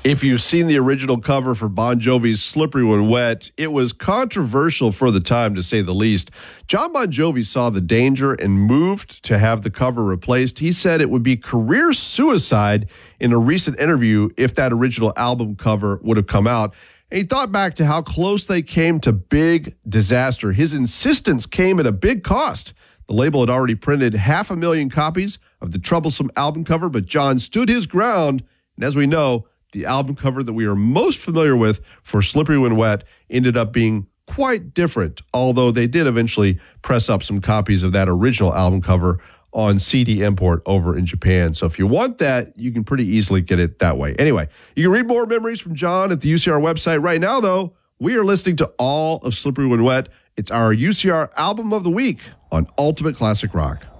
If you've seen the original cover for Bon Jovi's Slippery When Wet, it was controversial for the time, to say the least. John Bon Jovi saw the danger and moved to have the cover replaced. He said it would be career suicide in a recent interview if that original album cover would have come out. And he thought back to how close they came to big disaster. His insistence came at a big cost. The label had already printed 500,000 copies of the troublesome album cover, but John stood his ground. And as we know, the album cover that we are most familiar with for Slippery When Wet ended up being quite different, although they did eventually press up some copies of that original album cover on CD import over in Japan. So if you want that, you can pretty easily get it that way. Anyway, you can read more memories from John at the UCR website. Right now, though, we are listening to all of Slippery When Wet. It's our UCR Album of the Week on Ultimate Classic Rock.